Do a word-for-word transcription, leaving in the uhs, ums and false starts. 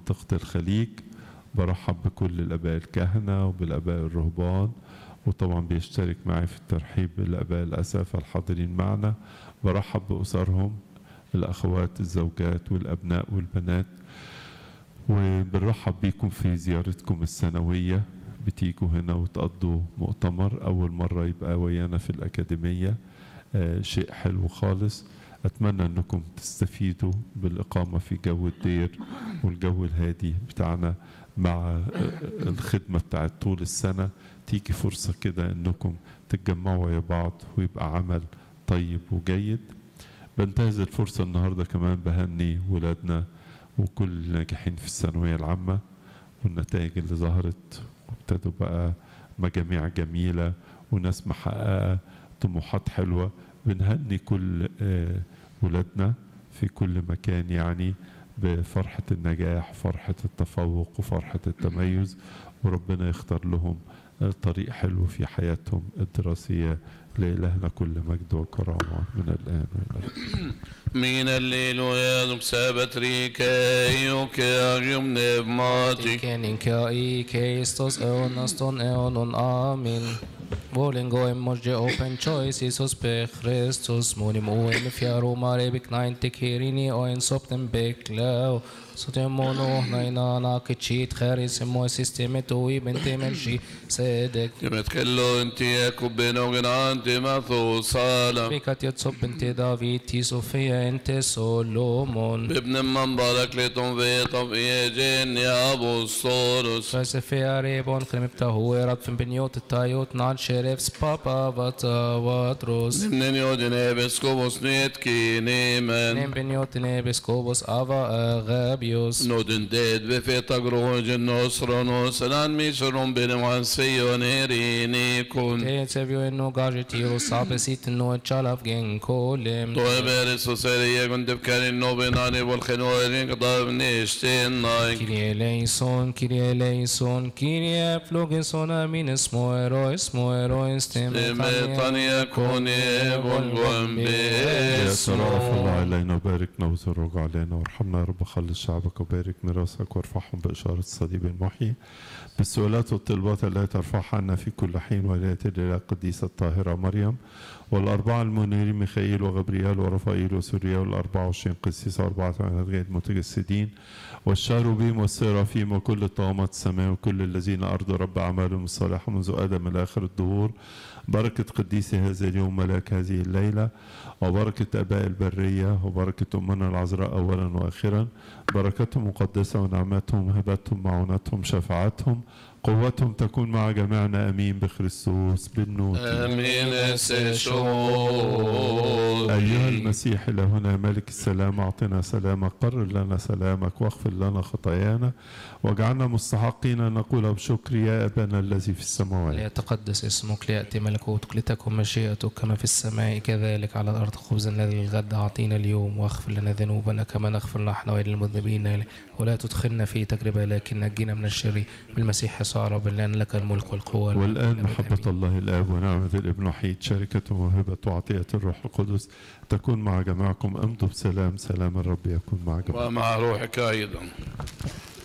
منطقة الخليج. برحب بكل الآباء الكهنة وبالآباء الرهبان، وطبعا بيشترك معي في الترحيب بالآباء الأسافة الحاضرين معنا. برحب بأسرهم، الأخوات الزوجات والأبناء والبنات، وبنرحب بيكم في زيارتكم السنوية. بتيجوا هنا وتقضوا مؤتمر أول مرة يبقى ويانا في الأكاديمية. آه شيء حلو خالص. أتمنى أنكم تستفيدوا بالإقامة في جو الدير والجو الهادي بتاعنا مع الخدمة بتاعت طول السنة. تيجي فرصة كده أنكم تتجمعوا ويا بعض ويبقى عمل طيب وجيد. بنتهز الفرصة النهاردة كمان بهني ولادنا وكل الناجحين في الثانوية العامة والنتائج اللي ظهرت، وابتدوا بقى مجاميع جميلة وناس محققة طموحات حلوة. بنهني كل ولادنا في كل مكان يعني بفرحة النجاح، فرحة التفوق وفرحة التميز، وربنا يختار لهم طريق حلو في حياتهم الدراسية. لإلهنا كل مجد وكرامة من الآن والآن. من الليل ويادك سابت ريكايوك يوم نبماتي كان كاي كيستوس اونستون اونون امين. Vålen gå en morge open choice Jesus pe Christus monim oem fjaro mare bik ninety kirini o en sopten beklau sotemono naina na kchit kharis mo systemet o ibente mershi sedek يمتكلو انت ياكوب بينو انت مثو صالة بكات يتصب انت دافيد تي صوفيا انت سولومون بابن من بارك لتم في طفئة جن يا ابو الصورس فلسفي اريبون كلمبتا هو رب في بنيوت التايوت نال شريفس بابا فاتا واتروس من يودن بسكوبوس نيتكي نيمن نيم بنيوت نيبسكوبوس افا اغابيوس نودن ديد بفي تقرو جنوس رونوس لان ميشرون بنوان سيون هيريني كون تيتسبيو انو غاجتيرو سابسيت انو تشالاف جن كولم تو بيرسو سيريا كنت بكاري نوبيناني والخنوارين قضاب نيشتين نايك كيريا ليسون كيريا ليسون كيريا فلوغنسون امين اسمو ايرو اسمو ايرو استيم تانيا كوني بونغوم يا باسمو ترأف الله علينا وباركنا وزرق علينا وارحمنا يا رب. خلص شعبك وبارك ميراثك وارفعهم بإشارة الصليب المحيي بالسؤالات والطلبات التي ترفعها عنا في كل حين ولاية الإله القديسة الطاهرة مريم والأربعة المنيرين ميخائيل وغبريال ورفائيل وسوريا والأربعة وعشرين قسيس وأربعة غير متجسدين والشاروبيم والسرافيم وكل الطغمات السماء وكل الذين أرضوا رب أعمالهم الصالحة منذ آدم إلى آخر الدهور. بركة قديس هذا اليوم ملاك هذه الليلة وبركة آباء البرية وبركة أمنا العذراء أولا وآخرا. بركتهم مقدسة ونعمتهم هبتهم معونتهم شفاعتهم قوتهم تكون مع جميعنا امين بخريستوس بالنور امين سيشوت. ايها المسيح الهنا ملك السلام اعطنا سلامك، قرر لنا سلامك واغفر لنا خطايانا واجعلنا مستحقين ان نقول بشكر يا ابانا الذي في السماوات. ليتقدس اسمك، ليأتي ملكوتك، لتكن مشيئتك كما في السماء كذلك على الارض. خبزنا الذي للغد اعطينا اليوم واغفر لنا ذنوبنا كما نغفر نحن وللمذنبين، ولا تدخلنا في تجربه لكن نجينا من الشر بالمسيح يسوع ربنا، لأن لك الملك والقوة والآن محبة الله الآب ونعمة الابن وحيد شركة وموهبة وعطية الروح القدس تكون مع جميعكم. امضوا بسلام، سلام الرب يكون مع جميعكم ومع روحك أيضا.